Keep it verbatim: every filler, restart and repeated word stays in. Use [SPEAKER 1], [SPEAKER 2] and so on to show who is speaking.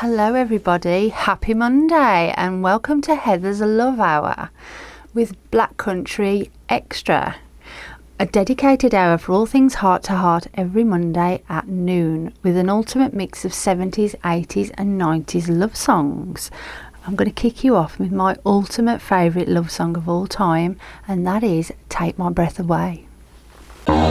[SPEAKER 1] Hello everybody, happy Monday and welcome to Heather's Love Hour with Black Country Extra. A dedicated hour for all things heart to heart every Monday at noon with an ultimate mix of seventies, eighties and nineties love songs. I'm going to kick you off with my ultimate favourite love song of all time, and that is Take My Breath Away.